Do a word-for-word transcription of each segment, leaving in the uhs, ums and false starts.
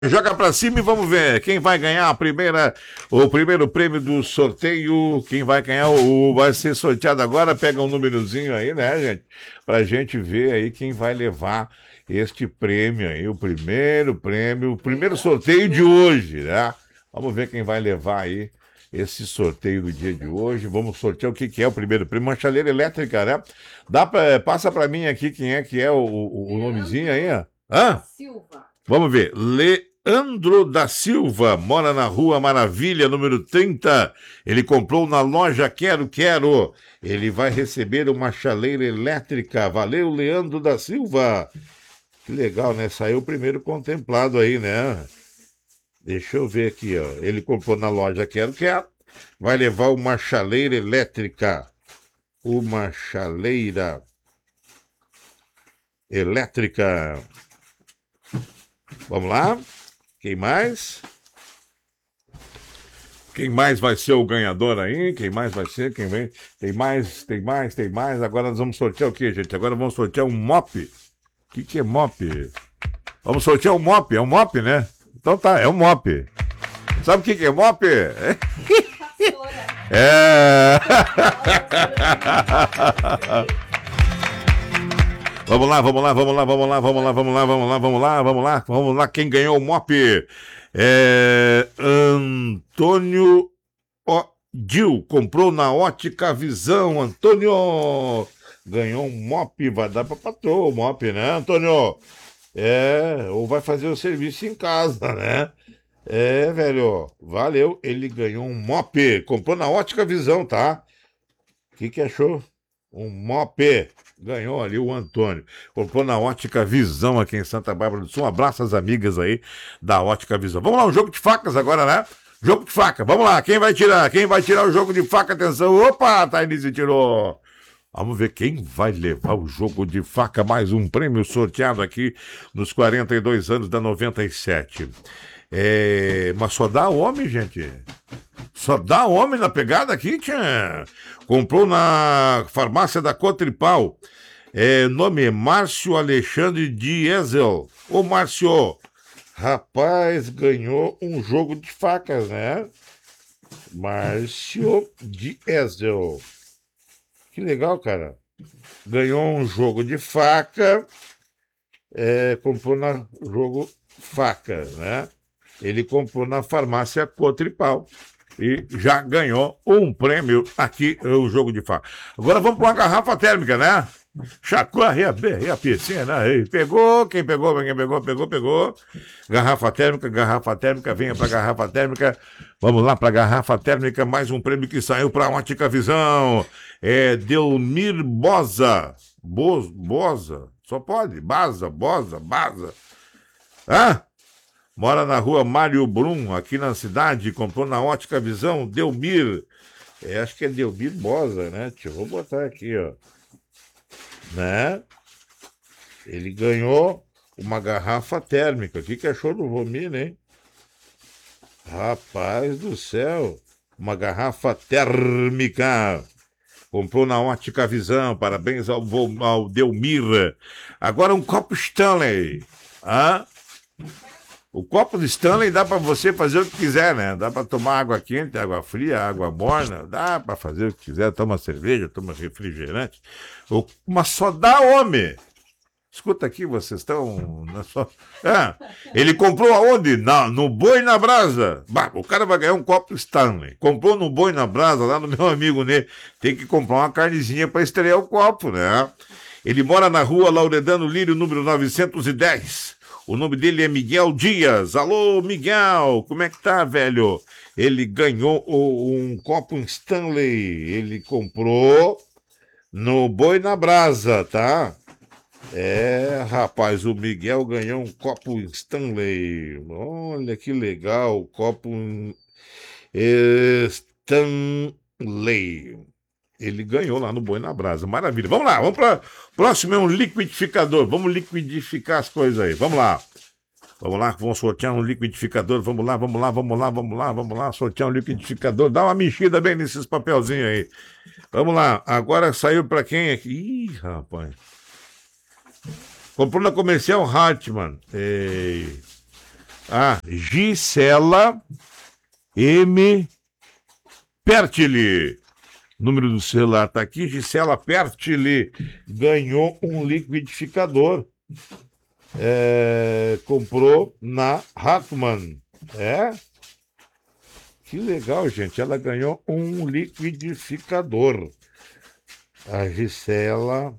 Joga pra cima e vamos ver quem vai ganhar a primeira, o primeiro prêmio do sorteio. Quem vai ganhar o, vai ser sorteado agora. Pega um númerozinho aí, né, gente? Pra gente ver aí quem vai levar este prêmio aí, o primeiro prêmio, o primeiro sorteio de hoje, né? Vamos ver quem vai levar aí esse sorteio do dia de hoje. Vamos sortear o que, que é o primeiro prêmio, uma chaleira elétrica, né? Dá pra, passa pra mim aqui quem é que é o, o, o nomezinho aí, ó. Hã? Silva. Vamos ver. Leandro da Silva, mora na Rua Maravilha, número trinta. Ele comprou na loja Quero Quero. Ele vai receber uma chaleira elétrica. Valeu, Leandro da Silva. Que legal, né? Saiu o primeiro contemplado aí, né? Deixa eu ver aqui, ó. Ele comprou na loja Quero Quero. Vai levar uma chaleira elétrica. Uma chaleira elétrica. Vamos lá. Quem mais? Quem mais vai ser o ganhador aí? Quem mais vai ser? Quem vem? Tem mais, tem mais, tem mais. Agora nós vamos sortear o quê, gente? Agora vamos sortear um mop. O que, que é mop? Vamos sortear um mop. É um mop, né? Então tá, é um mop. Sabe o que, que é mop? É. é... Vamos lá, vamos lá, vamos lá, vamos lá, vamos lá, vamos lá, vamos lá, vamos lá, vamos lá, vamos lá. Quem ganhou o mop é Antônio Odil, comprou na Ótica Visão. Antônio ganhou um mop, vai dar pra patroa o mop, né, Antônio? É, ou vai fazer o serviço em casa, né? É, velho, valeu, ele ganhou um mop, comprou na Ótica Visão, tá? O que que achou? Um mop. Ganhou ali o Antônio. Comprou na Ótica Visão aqui em Santa Bárbara do Sul. Um abraço às amigas aí da Ótica Visão. Vamos lá, um jogo de facas agora, né? Jogo de faca. Vamos lá, quem vai tirar? Quem vai tirar o jogo de faca? Atenção. Opa, a Thaís tirou. Vamos ver quem vai levar o jogo de faca. Mais um prêmio sorteado aqui nos quarenta e dois anos da noventa e sete. É... Mas só dá homem, gente. Só dá homem na pegada aqui, tia. Comprou na farmácia da Cotripal. É, nome é Márcio Alexandre Diesel. Ô, Márcio, rapaz, ganhou um jogo de facas, né? Márcio Diesel. Que legal, cara. Ganhou um jogo de faca. É, comprou na jogo faca, né? Ele comprou na farmácia Cotripal. E já ganhou um prêmio aqui, o jogo de faca. Agora vamos para uma garrafa térmica, né? Chacua, e a piscina, aí. Pegou, quem pegou, quem pegou, pegou, pegou. Garrafa térmica, garrafa térmica, venha para garrafa térmica. Vamos lá para garrafa térmica, mais um prêmio que saiu para a Ótica Visão. É Delmir Boza. Bo, Boza, só pode. Baza, Boza, Baza. Hã? Mora na rua Mário Brum, aqui na cidade, comprou na Ótica Visão, Delmir. É, acho que é Delmir Boza, né, tio? Vou botar aqui, ó. Né? Ele ganhou uma garrafa térmica. O que, que achou do Vomir, hein? Rapaz do céu. Uma garrafa térmica. Comprou na Ótica Visão. Parabéns ao, ao Delmir. Agora um copo Stanley. Hã? O copo de Stanley dá para você fazer o que quiser, né? Dá para tomar água quente, água fria, água morna, dá para fazer o que quiser, toma cerveja, toma refrigerante, mas só dá homem. Escuta aqui, vocês estão na sua... Ah, ele comprou aonde? Na, no Boi na Brasa. Bah, o cara vai ganhar um copo Stanley. Comprou no Boi na Brasa, lá no meu amigo Ney. Tem que comprar uma carnezinha para estrear o copo, né? Ele mora na rua Lauredano Lírio, número novecentos e dez. O nome dele é Miguel Dias. Alô, Miguel, como é que tá, velho? Ele ganhou um copo Stanley. Ele comprou no Boi na Brasa, tá? É, rapaz, o Miguel ganhou um copo Stanley. Olha que legal, o copo Stanley. Ele ganhou lá no Boi na Brasa. Maravilha. Vamos lá, vamos para próximo é um liquidificador. Vamos liquidificar as coisas aí. Vamos lá. Vamos lá, vamos sortear um liquidificador. Vamos lá, vamos lá, vamos lá, vamos lá, vamos lá. Sortear um liquidificador. Dá uma mexida bem nesses papelzinhos aí. Vamos lá. Agora saiu para quem aqui? Ih, rapaz. Comprou na Comercial Hartmann. Ei. A Gisela M. Pertili. O número do celular tá aqui. Gisela Pertili ganhou um liquidificador. É, comprou na Hartmann. É? Que legal, gente. Ela ganhou um liquidificador. A Gisela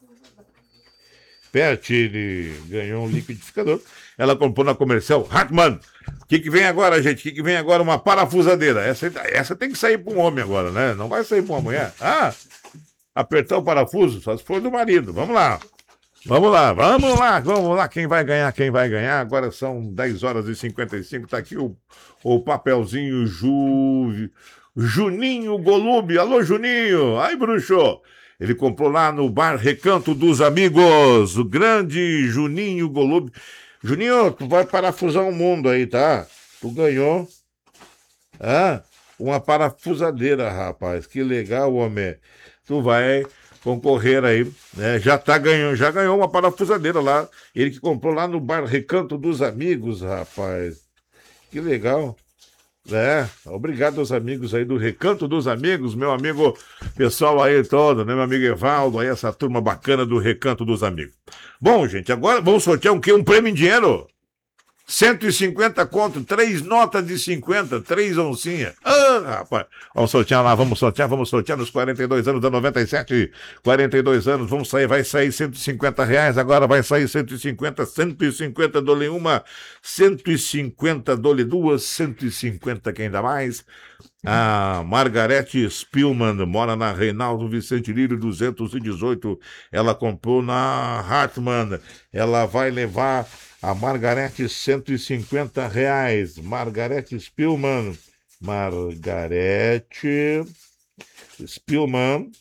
Pertili ganhou um liquidificador. Ela comprou na comercial Hartmann. O que, que vem agora, gente? O que, que vem agora? Uma parafusadeira. Essa, essa tem que sair para um homem agora, né? Não vai sair para uma mulher. Ah, apertar o parafuso, só se for do marido. Vamos lá. Vamos lá, vamos lá, vamos lá. Quem vai ganhar, quem vai ganhar? Agora são dez horas e cinquenta e cinco. Tá aqui o, o papelzinho Ju, Juninho Golube. Alô, Juninho. Ai, bruxo. Ele comprou lá no bar Recanto dos Amigos. O grande Juninho Golube. Juninho, tu vai parafusar o mundo aí, tá? Tu ganhou ah, uma parafusadeira, rapaz. Que legal, homem. Tu vai concorrer aí, né? Já tá ganhando, já ganhou uma parafusadeira lá. Ele que comprou lá no bar Recanto dos Amigos, rapaz. Que legal. É, obrigado aos amigos aí do Recanto dos Amigos, meu amigo, pessoal aí todo, né? Meu amigo Evaldo, aí essa turma bacana do Recanto dos Amigos. Bom, gente, agora vamos sortear um quê? Um prêmio em dinheiro. cento e cinquenta conto, três notas de cinquenta, três oncinhas. Ah, rapaz. Vamos sortear lá, vamos sortear, vamos sortear nos quarenta e dois anos da noventa e sete. quarenta e dois anos, vamos sair, vai sair cento e cinquenta reais, agora vai sair cento e cinquenta, cento e cinquenta dole uma, cento e cinquenta dole duas, cento e cinquenta quem dá mais. A Margarete Spielmann mora na Reinaldo Vicente Lírio duzentos e dezoito. Ela comprou na Hartmann. Ela vai levar a Margarete cento e cinquenta reais. Margarete Spielmann. Margarete Spielmann.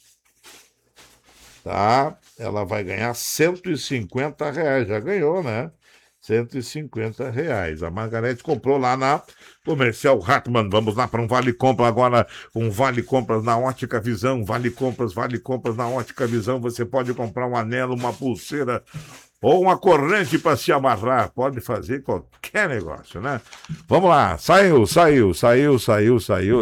Tá? Ela vai ganhar cento e cinquenta reais. Já ganhou, né? cento e cinquenta reais. A Margarete comprou lá na Comercial Hartmann. Vamos lá para um Vale Compra agora. Um Vale Compras na Ótica Visão. Vale Compras, Vale Compras na Ótica Visão. Você pode comprar um anelo, uma pulseira ou uma corrente para se amarrar. Pode fazer qualquer negócio, né? Vamos lá. Saiu, saiu, saiu, saiu, saiu.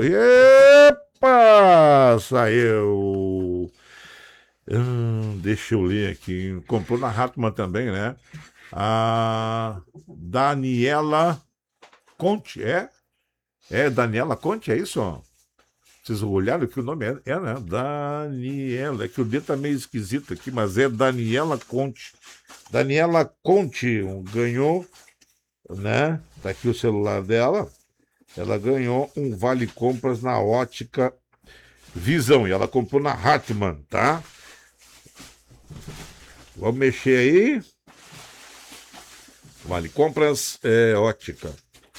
Epa! Saiu. Hum, deixa eu ler aqui. Comprou na Hartmann também, né? A Daniela Conte, é? É Daniela Conte, é isso? Vocês olharam que o nome é, é, né? Daniela, é que o D tá meio esquisito aqui, mas é Daniela Conte. Daniela Conte ganhou, né? Tá aqui o celular dela. Ela ganhou um vale compras na Ótica Visão e ela comprou na Hartmann, tá? Vamos mexer aí. Vale compras é ótica.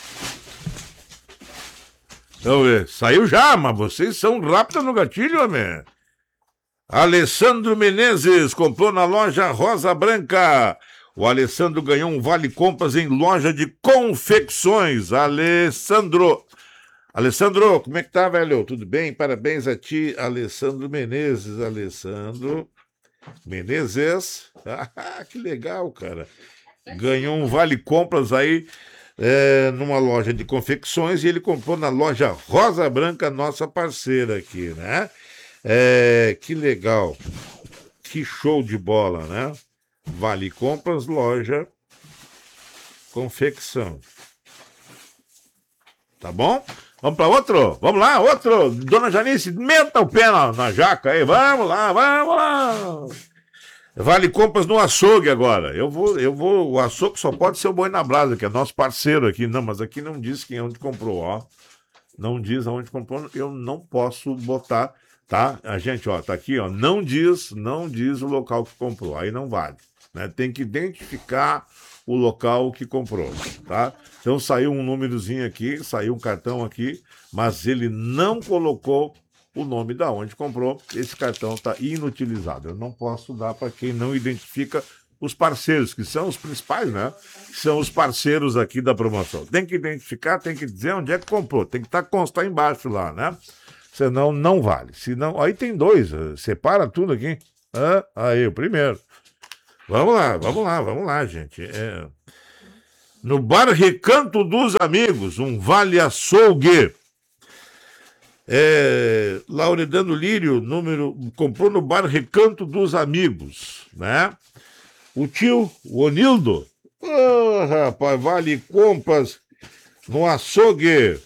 Então, saiu já, mas vocês são rápidos no gatilho, homem. Alessandro Menezes comprou na loja Rosa Branca. O Alessandro ganhou um vale compras em loja de confecções. Alessandro. Alessandro, como é que tá, velho? Tudo bem? Parabéns a ti, Alessandro Menezes. Alessandro Menezes. Ah, que legal, cara. Ganhou um vale compras aí é, numa loja de confecções e ele comprou na loja Rosa Branca, nossa parceira aqui, né? É, que legal, que show de bola, né? Vale compras, loja, confecção. Tá bom? Vamos para outro? Vamos lá, outro. Dona Janice, meta o pé na, na jaca aí. Vamos lá, vamos lá. Vale compras no açougue agora. Eu vou, eu vou. O açougue só pode ser o Boi na Brasa, que é nosso parceiro aqui. Não, mas aqui não diz quem onde comprou, ó. Não diz aonde comprou. Eu não posso botar, tá? A gente, ó, tá aqui, ó. Não diz, não diz o local que comprou. Aí não vale, né? Tem que identificar o local que comprou, tá? Então saiu um númerozinho aqui, saiu um cartão aqui, mas ele não colocou o nome da onde comprou. Esse cartão está inutilizado. Eu não posso dar para quem não identifica os parceiros, que são os principais, né? Que são os parceiros aqui da promoção. Tem que identificar, tem que dizer onde é que comprou. Tem que estar tá, constar embaixo lá, né? Senão não vale. Senão, aí tem dois. Separa tudo aqui. Ah, aí, o primeiro. Vamos lá, vamos lá, vamos lá, gente. É... no Bar Recanto dos Amigos, um vale açougue. É, Lauredano Lírio, número, comprou no Bar Recanto dos Amigos, né? O tio, o Onildo, oh, rapaz, vale compras no açougue,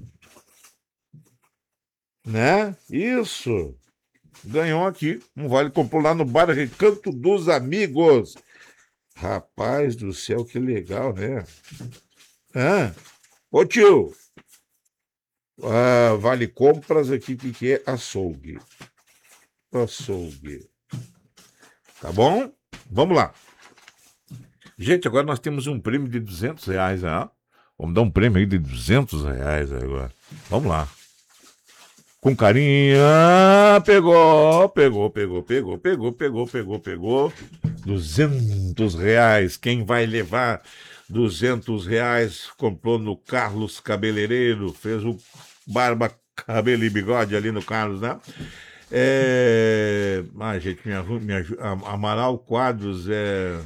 né? Isso, ganhou aqui, um vale, comprou lá no Bar Recanto dos Amigos. Rapaz do céu, que legal, né? Ah, ô tio, ah, vale compras aqui, o que, que é açougue? Açougue. Tá bom? Vamos lá. Gente, agora nós temos um prêmio de duzentos reais, né? Vamos dar um prêmio aí de duzentos reais agora. Vamos lá. Com carinho. Ah, pegou, pegou, pegou, pegou, pegou, pegou, pegou, pegou. duzentos reais. Quem vai levar duzentos reais? Comprou no Carlos Cabeleireiro. Fez o barba, cabelo e bigode ali no Carlos, né? É... Ah, gente, me ajuda, me ajuda. Amaral Quadros é...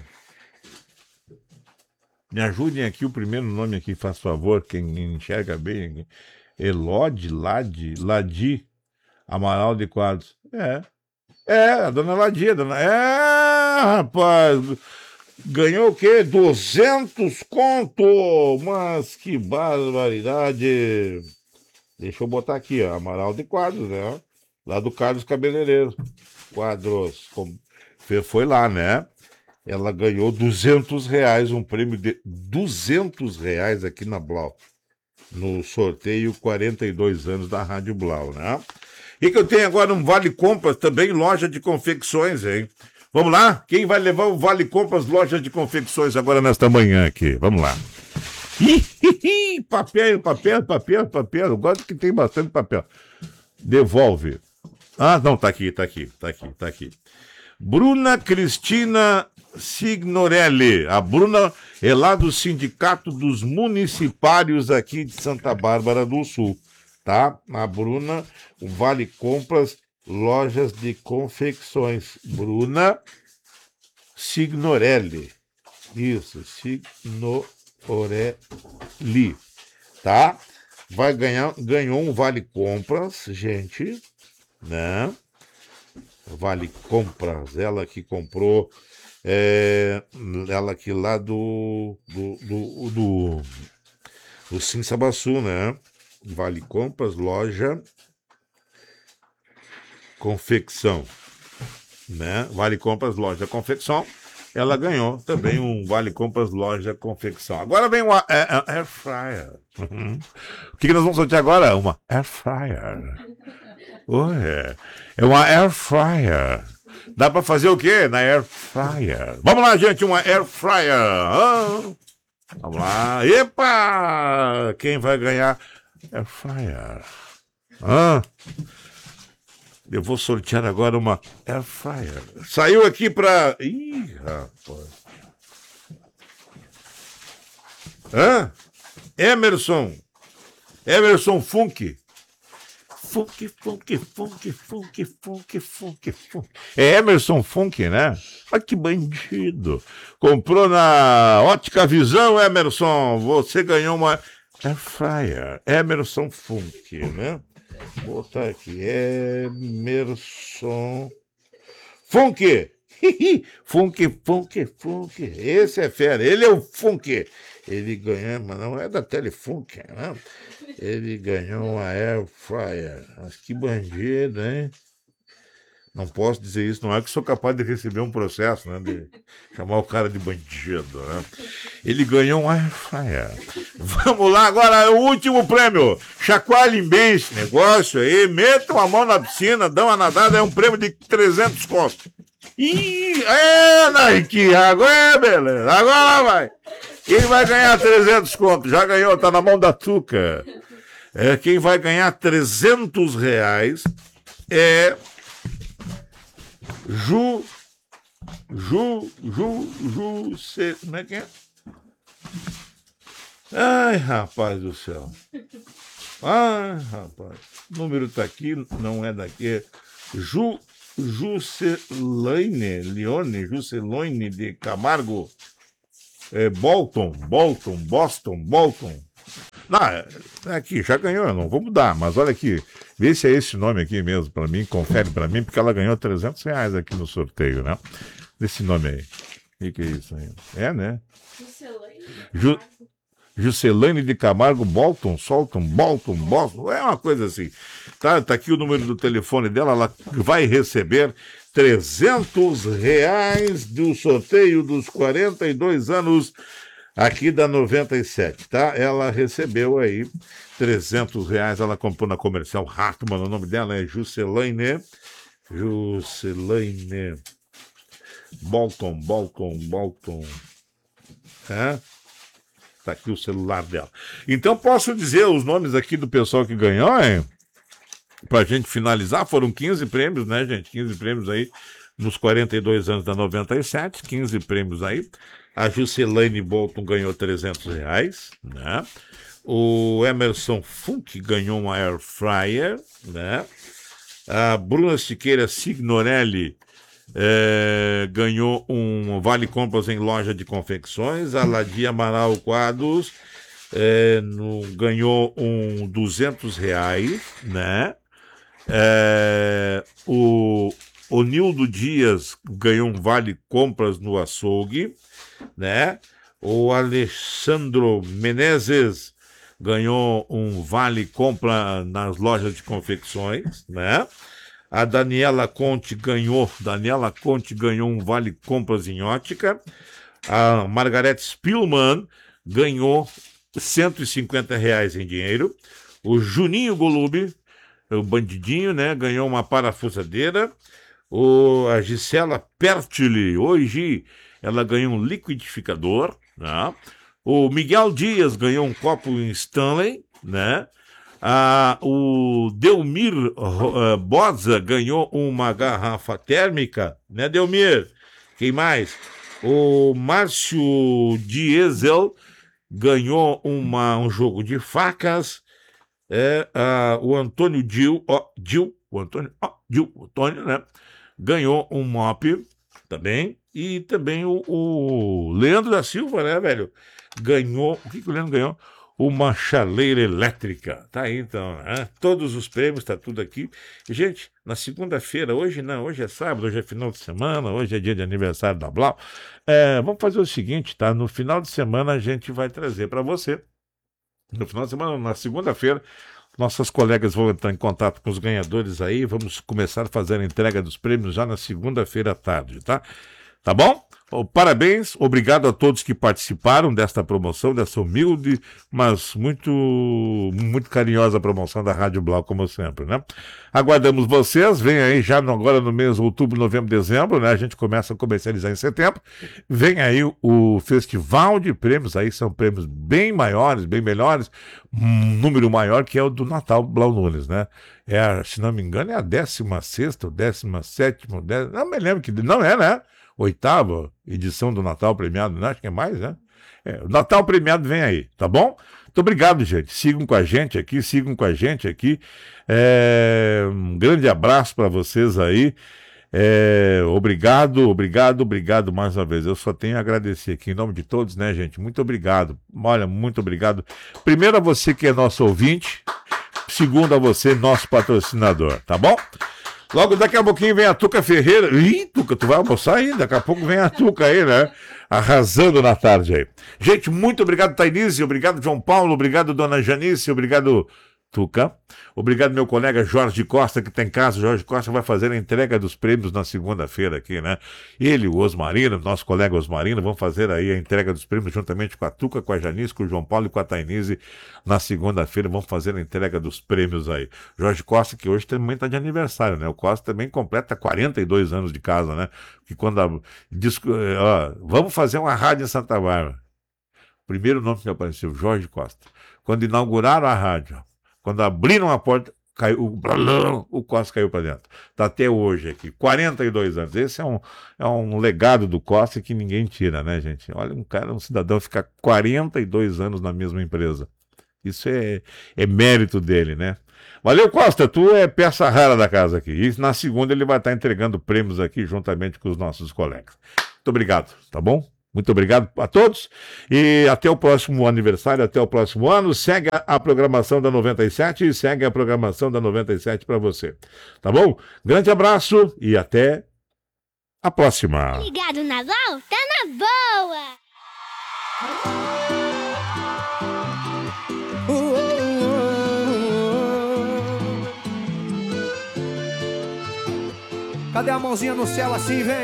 Me ajudem aqui o primeiro nome aqui, faz favor, quem enxerga bem. Elode, Lade, Ladi, Amaral de Quadros. É, é, a dona Ladi, a dona... É, rapaz, ganhou o quê? duzentos conto! Mas que barbaridade! Deixa eu botar aqui, ó, Amaral de Quadros, né? Lá do Carlos Cabeleireiro. Quadros, foi lá, né? Ela ganhou duzentos reais, um prêmio de duzentos reais aqui na Blau, no sorteio quarenta e dois anos da Rádio Blau, né? E que eu tenho agora um Vale Compras, também loja de confecções, hein? Vamos lá? Quem vai levar o Vale Compras, loja de confecções agora nesta manhã aqui? Vamos lá. Papel, papel, papel, papel. Eu gosto que tem bastante papel. Devolve. Ah, não, tá aqui, tá aqui, tá aqui, tá aqui. Bruna Cristina Signorelli. A Bruna é lá do Sindicato dos Municipários aqui de Santa Bárbara do Sul, tá? A Bruna, o Vale Compras, lojas de confecções. Bruna Signorelli. Isso, Signorelli, tá? Vai ganhar, ganhou um Vale Compras, gente, né? Vale Compras, ela que comprou, é, ela que lá do do, do, do, do Sim Sabaçu, né? Vale Compras, loja, confecção, né? Vale Compras, loja, confecção. Ela ganhou também um Vale Compras, loja, confecção. Agora vem uma é, é, Air Fryer. Uhum. O que, que nós vamos sortear agora? Uma Air Fryer. Ué, é uma Air Fryer. Dá pra fazer o quê na Air Fryer? Vamos lá, gente, uma Air Fryer. Ah, vamos lá. Epa! Quem vai ganhar Air Fryer? Ah, eu vou sortear agora uma Air Fryer. Saiu aqui pra... Ih, rapaz. Hã? Emerson. Emerson Funk. Funk, funk, funk, funk, funk, funk, funk. É Emerson Funk, né? Olha que bandido. Comprou na Ótica Visão, Emerson. Você ganhou uma Air Fryer. Emerson Funk, né? Vou botar aqui. Emerson Funk. Funk, funk, funk. Esse é fera. Ele é o Funk. Ele ganhou, mas não é da Telefunk, né? Ele ganhou uma Air Fryer. Mas que bandido, hein? Não posso dizer isso, não é que sou capaz de receber um processo, né? De chamar o cara de bandido, né? Ele ganhou um Air Fryer. Vamos lá, agora o último prêmio. Chacoalhem bem esse negócio aí, metam a mão na piscina, dão uma nadada, é um prêmio de trezentos contos. Ih, é, Nike, agora é, beleza, agora vai. Quem vai ganhar trezentos contos? Já ganhou, tá na mão da Tuca. É, quem vai ganhar trezentos reais é Ju, Ju, Ju, Ju, Ju, como é que é? Ai, rapaz do céu. Ai, rapaz. O número tá aqui, não é daqui. É Ju, Juscelane, Leone, Juscelane de Camargo. é Bolton, Bolton, Boston, Bolton. Não, é aqui, já ganhou, eu não vou mudar, mas olha aqui, vê se é esse nome aqui mesmo para mim, confere para mim, porque ela ganhou trezentos reais aqui no sorteio, né? Desse nome aí. O que, que é isso aí? É, né? Ju... Juscelane de Camargo, Bolton, Solton, Bolton, Boston, é uma coisa assim. Tá, tá aqui o número do telefone dela, ela vai receber trezentos reais do sorteio dos quarenta e dois anos aqui da noventa e sete, tá? Ela recebeu aí trezentos reais, ela comprou na Comercial Hartmann, o nome dela é Juscelane, Juscelane Bolton, Bolton, Bolton, é? Tá aqui o celular dela. Então posso dizer os nomes aqui do pessoal que ganhou, hein? Pra gente finalizar, foram quinze prêmios, né, gente? quinze prêmios aí nos quarenta e dois anos da noventa e sete, quinze prêmios aí. A Juscelane Bolton ganhou trezentos reais, né? O Emerson Funk ganhou uma Air Fryer, né? A Bruna Siqueira Signorelli É, ganhou um vale compras em loja de confecções. A Ladia Amaral Quadros é, no, ganhou um duzentos reais, né? É, o, o Nildo Dias ganhou um vale compras no açougue, né? O Alexandro Menezes ganhou um vale compra nas lojas de confecções, né? A Daniela Conte ganhou, Daniela Conte ganhou um vale compras em ótica. A Margarete Spillman ganhou cento e cinquenta reais em dinheiro. O Juninho Golube, o bandidinho, né, ganhou uma parafusadeira. O, a Gisela Pertili, hoje ela ganhou um liquidificador, né? O Miguel Dias ganhou um copo em Stanley, né? Ah, o Delmir uh, Boza ganhou uma garrafa térmica, né, Delmir? Quem mais? O Márcio Diesel ganhou uma, um jogo de facas. É, ah, o Antônio Dil, ó, Dil, o Antônio, ó, Dil, o Antônio, né? Ganhou um mop também. E também o, o Leandro da Silva, né, velho? Ganhou. O que, que o Leandro ganhou? Uma chaleira elétrica. Tá aí, então, né? Todos os prêmios, tá tudo aqui. E, gente, na segunda-feira, hoje não, hoje é sábado, hoje é final de semana, hoje é dia de aniversário da Blau. É, vamos fazer o seguinte, tá? No final de semana a gente vai trazer para você. No final de semana, na segunda-feira, nossas colegas vão entrar em contato com os ganhadores aí. Vamos começar a fazer a entrega dos prêmios já na segunda-feira à tarde, tá? Tá bom? Oh, parabéns, obrigado a todos que participaram desta promoção, dessa humilde, mas muito, muito carinhosa promoção da Rádio Blau, como sempre, né? Aguardamos vocês, vem aí já no, agora no mês de outubro, novembro, dezembro, né? A gente começa a comercializar em setembro. Vem aí o, o Festival de Prêmios, aí são prêmios bem maiores, bem melhores, um número maior que é o do Natal Blau Nunes, né? É a, se não me engano, é a décima sexta, ou décima sétima, décima, não me lembro que, não é, né? Oitava edição do Natal Premiado, né? Acho que é mais, né? É, o Natal Premiado vem aí, tá bom? Muito obrigado, gente. Sigam com a gente aqui, sigam com a gente aqui. É, um grande abraço para vocês aí. É, obrigado, obrigado, obrigado mais uma vez. Eu só tenho a agradecer aqui em nome de todos, né, gente? Muito obrigado. Olha, muito obrigado. Primeiro a você que é nosso ouvinte. Segundo a você, nosso patrocinador, tá bom? Logo daqui a pouquinho vem a Tuca Ferreira. Ih, Tuca, tu vai almoçar aí? Daqui a pouco vem a Tuca aí, né? Arrasando na tarde aí. Gente, muito obrigado, Tainise. Obrigado, João Paulo. Obrigado, dona Janice. Obrigado, Tuca. Obrigado, meu colega Jorge Costa, que está em casa. Jorge Costa vai fazer a entrega dos prêmios na segunda-feira aqui, né? Ele, o Osmarino, nosso colega Osmarino, vão fazer aí a entrega dos prêmios juntamente com a Tuca, com a Janice, com o João Paulo e com a Tainise. Na segunda-feira vão fazer a entrega dos prêmios aí. Jorge Costa, que hoje também está de aniversário, né? O Costa também completa quarenta e dois anos de casa, né? Que quando a, diz, ó, vamos fazer uma rádio em Santa Bárbara. Primeiro nome que apareceu, Jorge Costa. Quando inauguraram a rádio, quando abriram a porta, caiu, o, o Costa caiu para dentro. Está até hoje aqui, quarenta e dois anos. Esse é um, é um legado do Costa que ninguém tira, né, gente? Olha, um cara, um cidadão ficar quarenta e dois anos na mesma empresa. Isso é, é mérito dele, né? Valeu, Costa, tu é peça rara da casa aqui. E na segunda ele vai estar entregando prêmios aqui juntamente com os nossos colegas. Muito obrigado, tá bom? Muito obrigado a todos e até o próximo aniversário, até o próximo ano. Segue a, a programação da noventa e sete e segue a programação da noventa e sete para você. Tá bom? Grande abraço e até a próxima. Ligado Naval, tá na boa! Cadê a mãozinha no céu assim, vem?